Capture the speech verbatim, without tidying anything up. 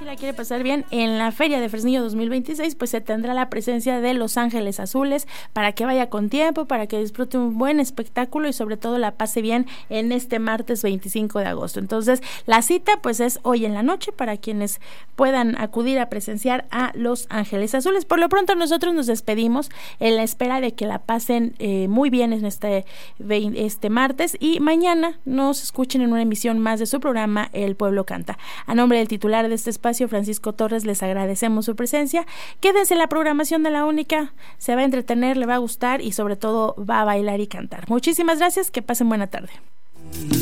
si la quiere pasar bien en la Feria de Fresnillo dos mil veintiséis, pues se tendrá la presencia de Los Ángeles Azules para que vaya con tiempo, para que disfrute un buen espectáculo y sobre todo la pase bien en este martes veinticinco de agosto. Entonces, la cita pues es hoy en la noche para quienes puedan acudir a presenciar a Los Ángeles Azules. Por lo pronto nosotros nos despedimos en la espera de que la pasen eh, muy bien en este, este martes y mañana nos escuchen en una emisión más de su programa El Pueblo Canta. A nombre del titular de este espacio, Francisco Torres, les agradecemos su presencia. Quédense en la programación de La Única, se va a entretener, le va a gustar y sobre todo va a bailar y cantar. Muchísimas gracias, que pasen buena tarde.